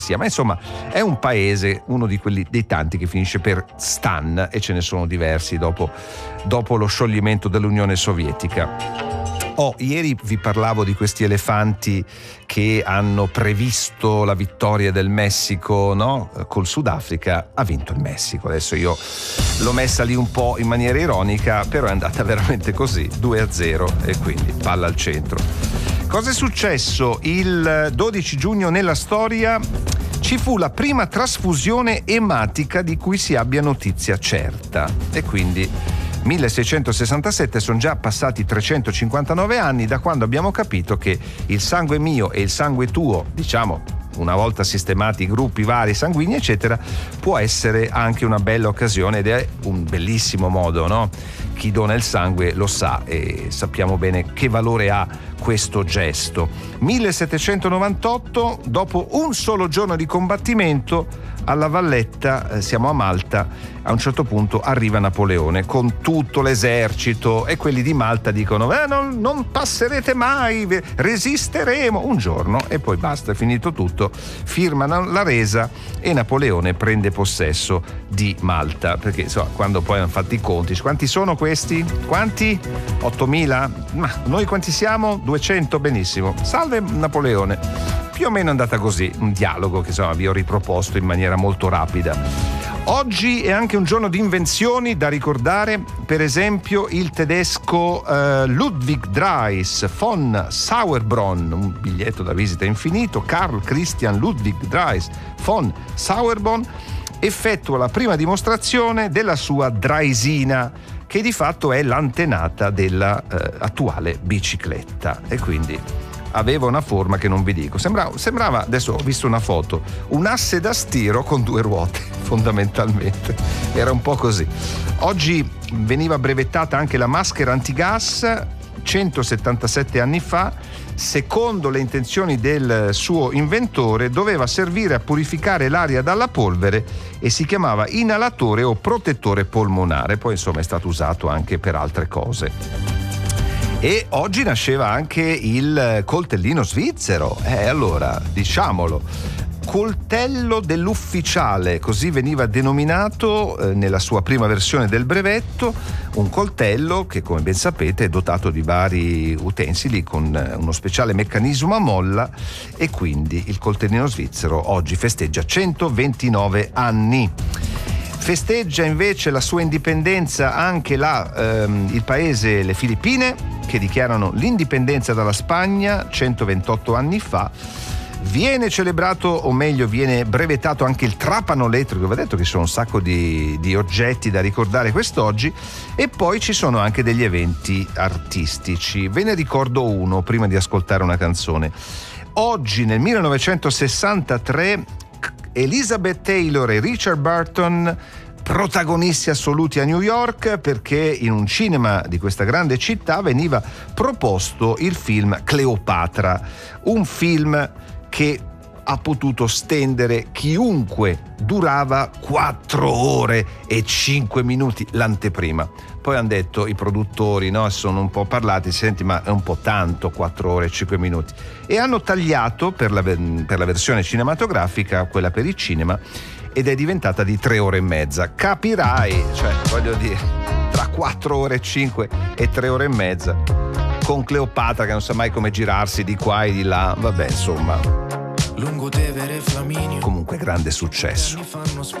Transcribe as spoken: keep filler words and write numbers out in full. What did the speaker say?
ma insomma è un paese, uno di quelli dei tanti che finisce per stan, e ce ne sono diversi dopo, dopo lo scioglimento dell'Unione Sovietica. Oh, ieri vi parlavo di questi elefanti che hanno previsto la vittoria del Messico, no? Col Sudafrica ha vinto il Messico. Adesso io l'ho messa lì un po' in maniera ironica, però è andata veramente così, due a zero, e quindi palla al centro. Cosa è successo il dodici giugno nella storia? Ci fu la prima trasfusione ematica di cui si abbia notizia certa, e quindi milleseicentosessantasette, sono già passati trecentocinquantanove anni da quando abbiamo capito che il sangue mio e il sangue tuo, diciamo una volta sistemati i gruppi vari sanguigni eccetera, può essere anche una bella occasione, ed è un bellissimo modo, no? Chi dona il sangue lo sa, e sappiamo bene che valore ha questo gesto. millesettecentonovantotto, dopo un solo giorno di combattimento alla Valletta, eh, siamo a Malta, a un certo punto arriva Napoleone con tutto l'esercito, e quelli di Malta dicono eh, non, non passerete mai, resisteremo un giorno, e poi basta, è finito tutto, firmano la resa e Napoleone prende possesso di Malta, perché insomma, quando poi hanno fatto i conti, quanti sono questi? Quanti? ottomila? Ma noi quanti siamo? duecento, benissimo, salve Napoleone. Più o meno è andata così, un dialogo che insomma vi ho riproposto in maniera molto rapida. Oggi è anche un giorno di invenzioni da ricordare, per esempio il tedesco eh, Ludwig Dreis von Sauerbronn, un biglietto da visita infinito, Carl Christian Ludwig Dreis von Sauerbronn effettua la prima dimostrazione della sua Dreisina, che di fatto è l'antenata della eh, attuale bicicletta, e quindi aveva una forma che non vi dico, sembrava, sembrava, adesso ho visto una foto, un asse da stiro con due ruote, fondamentalmente era un po' così. Oggi veniva brevettata anche la maschera antigas, centosettantasette anni fa, secondo le intenzioni del suo inventore doveva servire a purificare l'aria dalla polvere e si chiamava inalatore o protettore polmonare, poi insomma è stato usato anche per altre cose. E oggi nasceva anche il coltellino svizzero, eh allora diciamolo, coltello dell'ufficiale, così veniva denominato eh, nella sua prima versione del brevetto, un coltello che come ben sapete è dotato di vari utensili con eh, uno speciale meccanismo a molla, e quindi il coltellino svizzero oggi festeggia centoventinove anni. Festeggia invece la sua indipendenza anche la, ehm, il paese, le Filippine, che dichiarano l'indipendenza dalla Spagna centoventotto anni fa. Viene celebrato, o meglio viene brevettato anche il trapano elettrico, vi ho detto che ci sono un sacco di, di oggetti da ricordare quest'oggi, e poi ci sono anche degli eventi artistici. Ve ne ricordo uno prima di ascoltare una canzone. Oggi nel millenovecentosessantatré Elizabeth Taylor e Richard Burton, protagonisti assoluti a New York, perché in un cinema di questa grande città veniva proposto il film Cleopatra, un film che ha potuto stendere chiunque, durava quattro ore e cinque minuti l'anteprima. Poi hanno detto i produttori, no, sono un po' parlati, senti ma è un po' tanto quattro ore e cinque minuti, e hanno tagliato per la, per la versione cinematografica, quella per il cinema, ed è diventata di tre ore e mezza. Capirai, cioè voglio dire, tra quattro ore e cinque e tre ore e mezza, con Cleopatra che non sa mai come girarsi di qua e di là, vabbè insomma. Comunque grande successo.